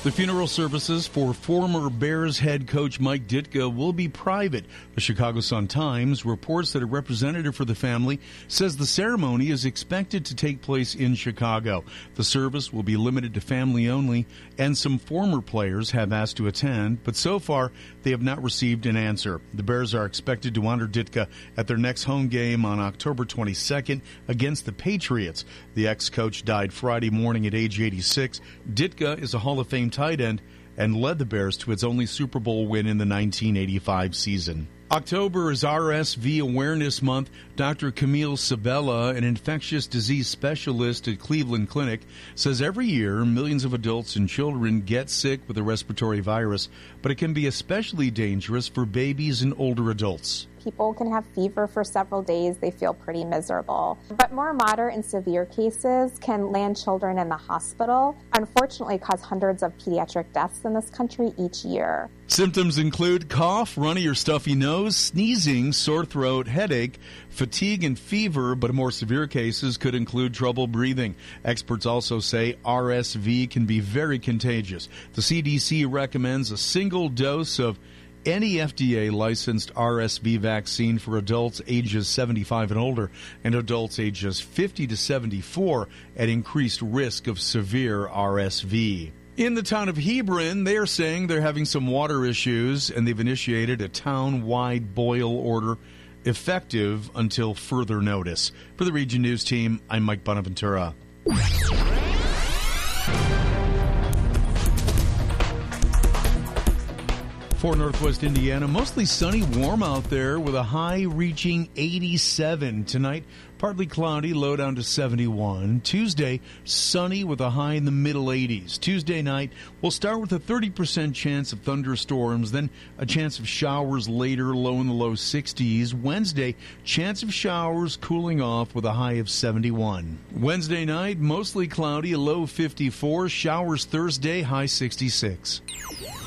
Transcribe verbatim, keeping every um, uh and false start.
The funeral services for former Bears head coach Mike Ditka will be private. The Chicago Sun-Times reports that a representative for the family says the ceremony is expected to take place in Chicago. The service will be limited to family only, and some former players have asked to attend, but so far they have not received an answer. The Bears are expected to honor Ditka at their next home game on October twenty-second against the Patriots. The ex-coach died Friday morning at age eighty-six. Ditka is a Hall of Fame tight end and led the Bears to its only Super Bowl win in the nineteen eighty-five season. October is R S V Awareness Month. Doctor Camille Sabella, an infectious disease specialist at Cleveland Clinic, says every year millions of adults and children get sick with a respiratory virus, but it can be especially dangerous for babies and older adults. People can have fever for several days. They feel pretty miserable. But more moderate and severe cases can land children in the hospital, unfortunately cause hundreds of pediatric deaths in this country each year. Symptoms include cough, runny or stuffy nose, sneezing, sore throat, headache, fatigue, and fever, but more severe cases could include trouble breathing. Experts also say R S V can be very contagious. The C D C recommends a single dose of any F D A-licensed R S V vaccine for adults ages seventy-five and older and adults ages fifty to seventy-four at increased risk of severe R S V. In the town of Hebron, they are saying they're having some water issues, and they've initiated a town-wide boil order effective until further notice. For the Region News Team, I'm Mike Bonaventura. For Northwest Indiana, mostly sunny, warm out there with a high reaching eighty-seven. Tonight, partly cloudy, low down to seventy-one. Tuesday, sunny with a high in the middle eighties. Tuesday night, we'll start with a thirty percent chance of thunderstorms, then a chance of showers later, low in the low sixties. Wednesday, chance of showers cooling off with a high of seventy-one. Wednesday night, mostly cloudy, a low fifty-four. Showers Thursday, high sixty-six.